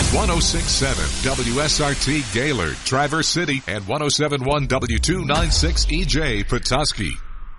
106.7 WSRT Gaylord, Traverse City, and 107.1 W296 EJ Petoskey.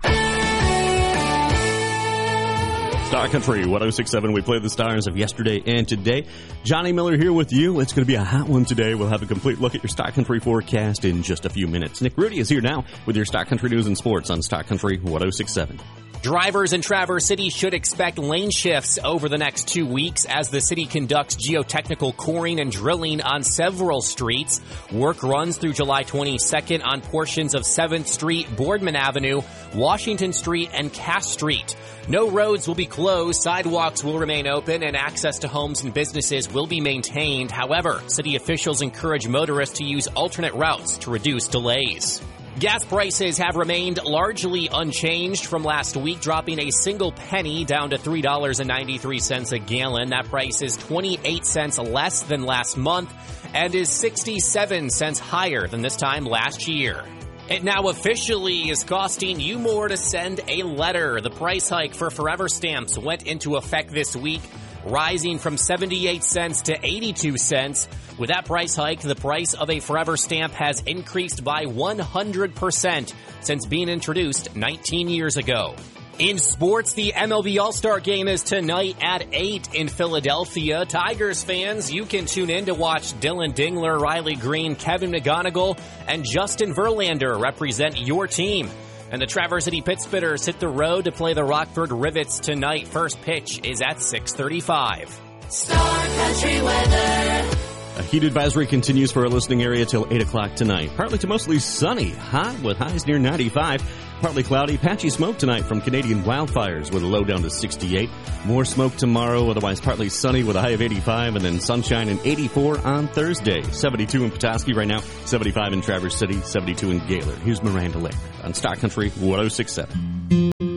Star Country 106.7. We play the stars of yesterday and today. Johnny Miller here with you. It's going to be a hot one today. We'll have a complete look at your Star Country forecast in just a few minutes. Nick Rudy is here now with your Star Country news and sports on Star Country 106.7. Drivers in Traverse City should expect lane shifts over the next 2 weeks as the city conducts geotechnical coring and drilling on several streets. Work runs through July 22nd on portions of 7th Street, Boardman Avenue, Washington Street, and Cass Street. No roads will be closed, sidewalks will remain open, and access to homes and businesses will be maintained. However, city officials encourage motorists to use alternate routes to reduce delays. Gas prices have remained largely unchanged from last week, dropping a single penny down to $3.93 a gallon. That price is 28 cents less than last month and is 67 cents higher than this time last year. It now officially is costing you more to send a letter. The price hike for Forever Stamps went into effect this week, rising from 78 cents to 82 cents. With that price hike, the price of a Forever Stamp has increased by 100% since being introduced 19 years ago. In sports, the MLB All-Star Game is tonight at 8 in Philadelphia. Tigers fans, you can tune in to watch Dylan Dingler, Riley Green, Kevin McGonigal, and Justin Verlander represent your team. And the Traverse City Pittsburghers hit the road to play the Rockford Rivets tonight. First pitch is at 6:35. Star Country weather. A heat advisory continues for our listening area till 8 o'clock tonight. Partly to mostly sunny, hot with highs near 95. Partly cloudy, patchy smoke tonight from Canadian wildfires with a low down to 68. More smoke tomorrow, otherwise partly sunny with a high of 85, and then sunshine and 84 on Thursday. 72 in Petoskey right now, 75 in Traverse City, 72 in Gaylord. Here's Miranda Lake on Star Country 106.7.